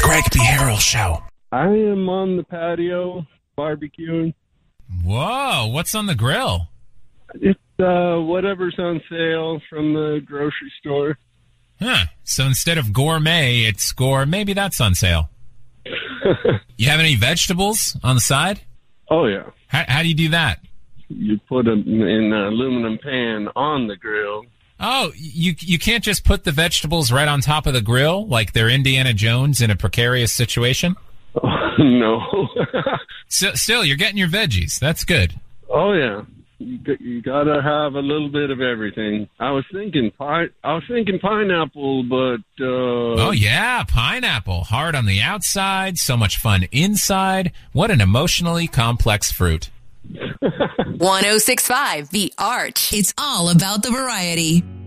Greg B. Harrell Show. I am on the patio barbecuing. Whoa, what's on the grill? It's whatever's on sale from the grocery store. Huh. So instead of gourmet, it's gore. Maybe that's on sale. You have any vegetables on the side? Oh, yeah. How do you do that? You put them in an aluminum pan on the grill. Oh, you can't just put the vegetables right on top of the grill like they're Indiana Jones in a precarious situation? Oh, no. Still, you're getting your veggies. That's good. Oh, yeah. You gotta have a little bit of everything. I was thinking pineapple, but oh yeah, pineapple. Hard on the outside, so much fun inside. What an emotionally complex fruit. 106.5 The Arch. It's all about the variety.